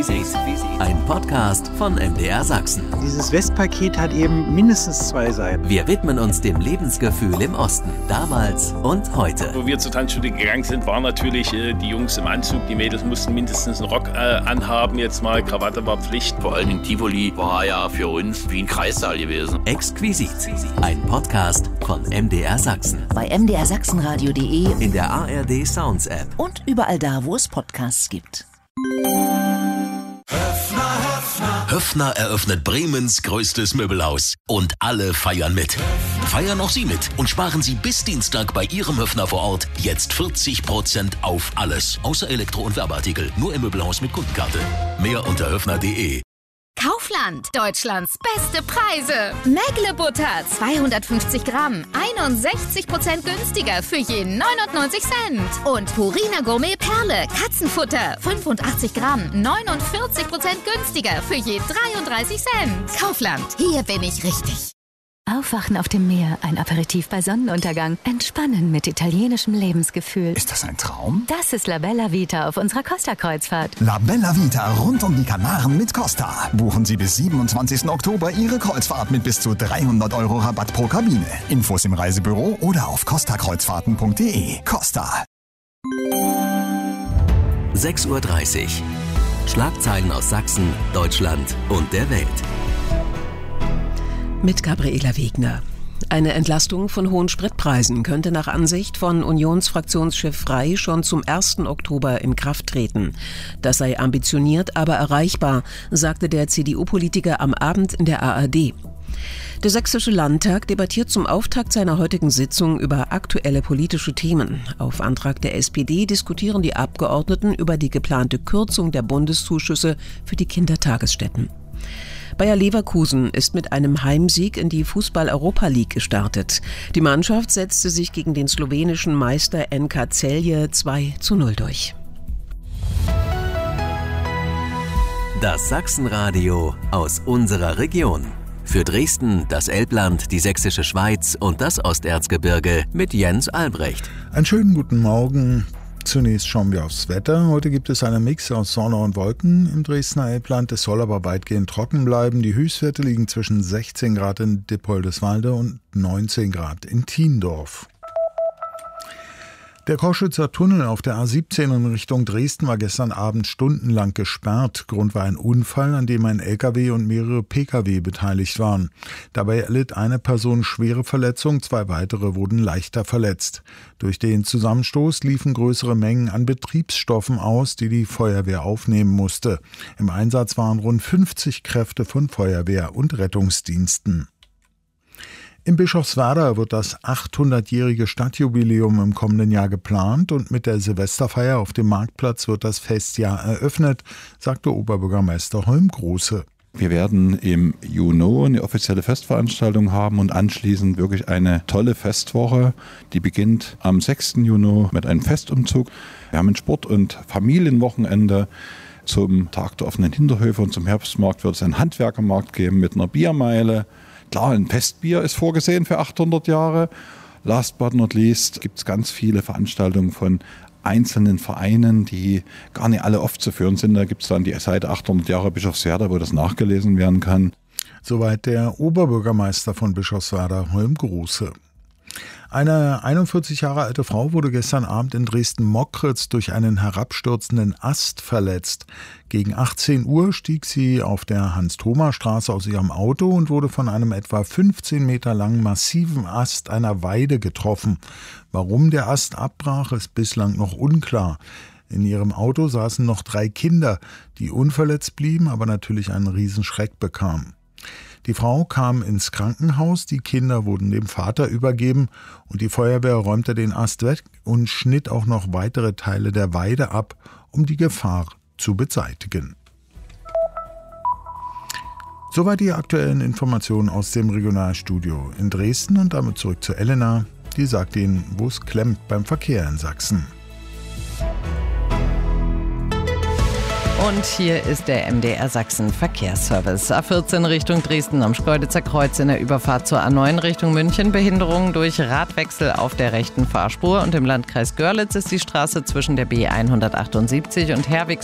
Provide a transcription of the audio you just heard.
Ein Podcast von MDR Sachsen. Dieses Westpaket hat eben mindestens 2 Seiten. Wir widmen uns dem Lebensgefühl im Osten, damals und heute. Wo wir zur Tanzschule gegangen sind, waren natürlich die Jungs im Anzug. Die Mädels mussten mindestens einen Rock anhaben. Jetzt mal Krawatte war Pflicht. Vor allem in Tivoli war ja für uns wie ein Kreissaal gewesen. Exquisit. Ein Podcast von MDR Sachsen. Bei mdrsachsenradio.de, in der ARD Sounds App und überall da, wo es Podcasts gibt. Höffner eröffnet Bremens größtes Möbelhaus. Und alle feiern mit. Feiern auch Sie mit und sparen Sie bis Dienstag bei Ihrem Höffner vor Ort jetzt 40% auf alles. Außer Elektro- und Werbeartikel. Nur im Möbelhaus mit Kundenkarte. Mehr unter höffner.de. Kaufland, Deutschlands beste Preise. Mägle-Butter, 250 Gramm, 61% günstiger für je 99 Cent. Und Purina Gourmet Perle, Katzenfutter, 85 Gramm, 49% günstiger für je 33 Cent. Kaufland, hier bin ich richtig. Aufwachen auf dem Meer, ein Aperitif bei Sonnenuntergang, entspannen mit italienischem Lebensgefühl. Ist das ein Traum? Das ist La Bella Vita auf unserer Costa-Kreuzfahrt. La Bella Vita rund um die Kanaren mit Costa. Buchen Sie bis 27. Oktober Ihre Kreuzfahrt mit bis zu 300 € Rabatt pro Kabine. Infos im Reisebüro oder auf costakreuzfahrten.de. Costa. 6:30 Uhr. Schlagzeilen aus Sachsen, Deutschland und der Welt. Mit Gabriela Wegner. Eine Entlastung von hohen Spritpreisen könnte nach Ansicht von Unionsfraktionschef Frey schon zum 1. Oktober in Kraft treten. Das sei ambitioniert, aber erreichbar, sagte der CDU-Politiker am Abend in der ARD. Der Sächsische Landtag debattiert zum Auftakt seiner heutigen Sitzung über aktuelle politische Themen. Auf Antrag der SPD diskutieren die Abgeordneten über die geplante Kürzung der Bundeszuschüsse für die Kindertagesstätten. Bayer Leverkusen ist mit einem Heimsieg in die Fußball-Europa League gestartet. Die Mannschaft setzte sich gegen den slowenischen Meister NK Celje 2:0 durch. Das Sachsenradio aus unserer Region. Für Dresden, das Elbland, die Sächsische Schweiz und das Osterzgebirge mit Jens Albrecht. Einen schönen guten Morgen. Zunächst schauen wir aufs Wetter. Heute gibt es einen Mix aus Sonne und Wolken im Dresdner Elbland. Es soll aber weitgehend trocken bleiben. Die Höchstwerte liegen zwischen 16 Grad in Dippoldeswalde und 19 Grad in Thiendorf. Der Koschützer Tunnel auf der A17 in Richtung Dresden war gestern Abend stundenlang gesperrt. Grund war ein Unfall, an dem ein LKW und mehrere Pkw beteiligt waren. Dabei erlitt eine Person schwere Verletzungen, 2 weitere wurden leichter verletzt. Durch den Zusammenstoß liefen größere Mengen an Betriebsstoffen aus, die die Feuerwehr aufnehmen musste. Im Einsatz waren rund 50 Kräfte von Feuerwehr und Rettungsdiensten. In Bischofswerda wird das 800-jährige Stadtjubiläum im kommenden Jahr geplant und mit der Silvesterfeier auf dem Marktplatz wird das Festjahr eröffnet, sagte Oberbürgermeister Holmgroße. Wir werden im Juni eine offizielle Festveranstaltung haben und anschließend wirklich eine tolle Festwoche. Die beginnt am 6. Juni mit einem Festumzug. Wir haben ein Sport- und Familienwochenende. Zum Tag der offenen Hinterhöfe und zum Herbstmarkt wird es einen Handwerkermarkt geben mit einer Biermeile. Klar, ein Festbier ist vorgesehen für 800 Jahre. Last but not least gibt es ganz viele Veranstaltungen von einzelnen Vereinen, die gar nicht alle aufzuführen sind. Da gibt es dann die Seite 800 Jahre Bischofswerda, wo das nachgelesen werden kann. Soweit der Oberbürgermeister von Bischofswerda, Holmgroße. Eine 41 Jahre alte Frau wurde gestern Abend in Dresden-Mockritz durch einen herabstürzenden Ast verletzt. Gegen 18 Uhr stieg sie auf der Hans-Thoma-Straße aus ihrem Auto und wurde von einem etwa 15 Meter langen massiven Ast einer Weide getroffen. Warum der Ast abbrach, ist bislang noch unklar. In ihrem Auto saßen noch 3 Kinder, die unverletzt blieben, aber natürlich einen Riesenschreck bekamen. Die Frau kam ins Krankenhaus, die Kinder wurden dem Vater übergeben und die Feuerwehr räumte den Ast weg und schnitt auch noch weitere Teile der Weide ab, um die Gefahr zu beseitigen. Soweit die aktuellen Informationen aus dem Regionalstudio in Dresden und damit zurück zu Elena, die sagt Ihnen, wo es klemmt beim Verkehr in Sachsen. Und hier ist der MDR Sachsen Verkehrsservice. A14 Richtung Dresden am Schkeuditzer Kreuz in der Überfahrt zur A9 Richtung München. Behinderungen durch Radwechsel auf der rechten Fahrspur. Und im Landkreis Görlitz ist die Straße zwischen der B178 und Herwig